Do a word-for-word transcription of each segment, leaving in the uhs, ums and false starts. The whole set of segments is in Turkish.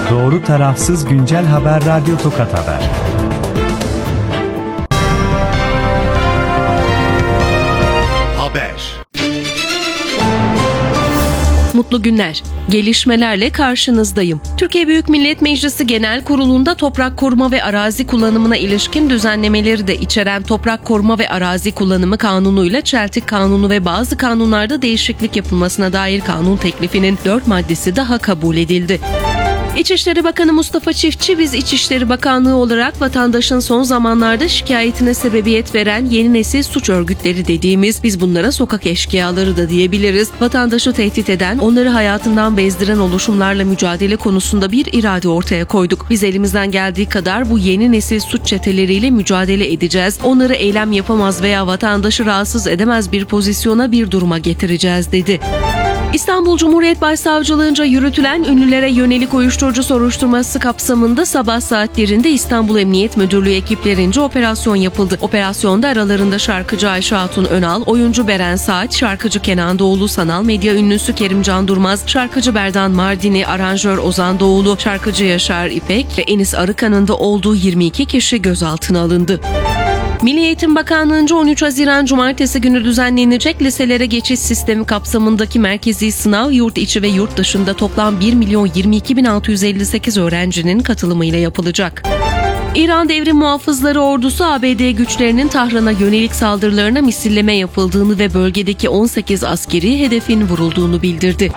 Doğru tarafsız güncel haber Radyo Tokat Haber. Haber. Mutlu günler. Gelişmelerle karşınızdayım. Türkiye Büyük Millet Meclisi Genel Kurulu'nda toprak koruma ve arazi kullanımına ilişkin düzenlemeleri de içeren Toprak Koruma ve Arazi Kullanımı Kanunu'yla Çeltik Kanunu ve bazı kanunlarda değişiklik yapılmasına dair kanun teklifinin dört maddesi daha kabul edildi. İçişleri Bakanı Mustafa Çiftçi, biz İçişleri Bakanlığı olarak vatandaşın son zamanlarda şikayetine sebebiyet veren yeni nesil suç örgütleri dediğimiz, biz bunlara sokak eşkıyaları da diyebiliriz, vatandaşı tehdit eden, onları hayatından bezdiren oluşumlarla mücadele konusunda bir irade ortaya koyduk. Biz elimizden geldiği kadar bu yeni nesil suç çeteleriyle mücadele edeceğiz. Onları eylem yapamaz veya vatandaşı rahatsız edemez bir pozisyona, bir duruma getireceğiz dedi. İstanbul Cumhuriyet Başsavcılığınca yürütülen ünlülere yönelik uyuşturucu soruşturması kapsamında sabah saatlerinde İstanbul Emniyet Müdürlüğü ekiplerince operasyon yapıldı. Operasyonda aralarında şarkıcı Ayşe Hatun Önal, oyuncu Beren Saat, şarkıcı Kenan Doğulu, sanal medya ünlüsü Kerimcan Durmaz, şarkıcı Berdan Mardini, aranjör Ozan Doğulu, şarkıcı Yaşar İpek ve Enis Arıkan'ın da olduğu yirmi iki kişi gözaltına alındı. Milli Eğitim Bakanlığı'nca on üç Haziran Cumartesi günü düzenlenecek liselere geçiş sistemi kapsamındaki merkezi sınav yurt içi ve yurt dışında toplam bir milyon yirmi iki bin altı yüz elli sekiz öğrencinin katılımıyla yapılacak. İran Devrim Muhafızları Ordusu A B D güçlerinin Tahran'a yönelik saldırılarına misilleme yapıldığını ve bölgedeki on sekiz askeri hedefin vurulduğunu bildirdi.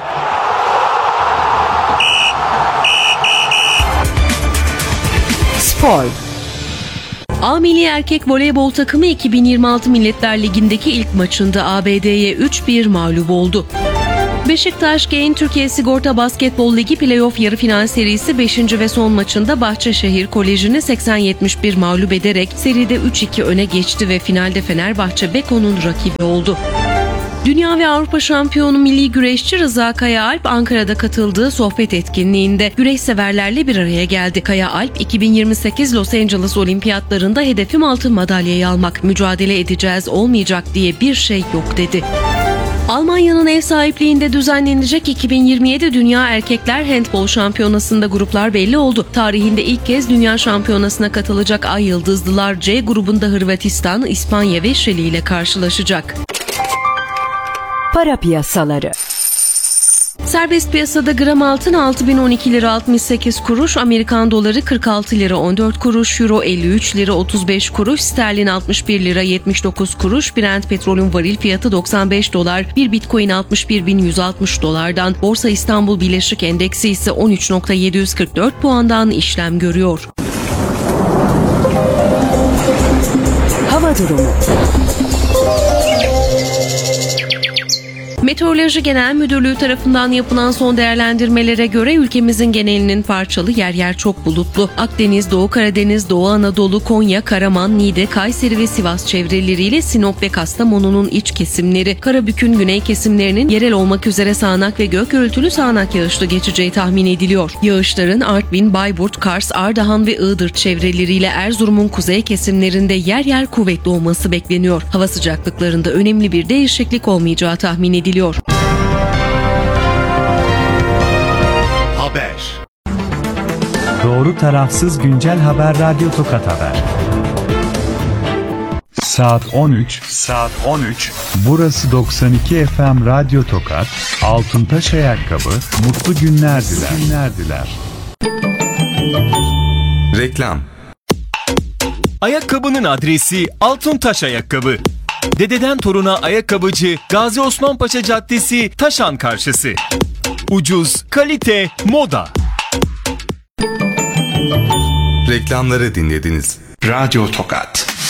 Spor. A Milli Erkek Voleybol takımı iki bin yirmi altı Milletler Ligi'ndeki ilk maçında A B D'ye üç bir mağlup oldu. Beşiktaş Gain Türkiye Sigorta Basketbol Ligi Playoff yarı final serisi beşinci ve son maçında Bahçeşehir Koleji'ni seksen yetmiş bir mağlup ederek seride üç iki öne geçti ve finalde Fenerbahçe Beko'nun rakibi oldu. Dünya ve Avrupa şampiyonu milli güreşçi Rıza Kayaalp Ankara'da katıldığı sohbet etkinliğinde güreş severlerle bir araya geldi. Kayaalp, iki bin yirmi sekiz Los Angeles Olimpiyatlarında hedefim altın madalyayı almak, mücadele edeceğiz, olmayacak diye bir şey yok dedi. Almanya'nın ev sahipliğinde düzenlenecek iki bin yirmi yedi Dünya Erkekler Handbol Şampiyonası'nda gruplar belli oldu. Tarihinde ilk kez Dünya Şampiyonası'na katılacak Ay Yıldızlılar C grubunda Hırvatistan, İspanya ve Şili ile karşılaşacak. Para piyasaları. Serbest piyasada gram altın altı bin on iki lira altmış sekiz kuruş, Amerikan doları kırk altı lira on dört kuruş, euro elli üç lira otuz beş kuruş, sterlin altmış bir lira yetmiş dokuz kuruş, Brent petrolün varil fiyatı doksan beş dolar, bir bitcoin altmış bir bin yüz altmış dolardan, Borsa İstanbul Birleşik Endeksi ise on üç bin yedi yüz kırk dört puandan işlem görüyor. Hava durumu. Meteoroloji Genel Müdürlüğü tarafından yapılan son değerlendirmelere göre ülkemizin genelinin parçalı, yer yer çok bulutlu. Akdeniz, Doğu Karadeniz, Doğu Anadolu, Konya, Karaman, Niğde, Kayseri ve Sivas çevreleriyle Sinop ve Kastamonu'nun iç kesimleri, Karabük'ün güney kesimlerinin yerel olmak üzere sağanak ve gök gürültülü sağanak yağışlı geçeceği tahmin ediliyor. Yağışların Artvin, Bayburt, Kars, Ardahan ve Iğdır çevreleriyle Erzurum'un kuzey kesimlerinde yer yer kuvvetli olması bekleniyor. Hava sıcaklıklarında önemli bir değişiklik olmayacağı tahmin ediliyor. Haber. Doğru tarafsız güncel haber Radyo Tokat Haber. Saat on üç, saat on üç. Burası doksan iki F M Radyo Tokat. Altıntaş Ayakkabı, mutlu günler diler. Günler diler. Reklam. Ayakkabının adresi Altıntaş Ayakkabı. Dededen toruna ayakkabıcı, Gazi Osman Paşa Caddesi, Taşan karşısı. Ucuz, kalite, moda. Reklamları dinlediniz. Radyo Tokat.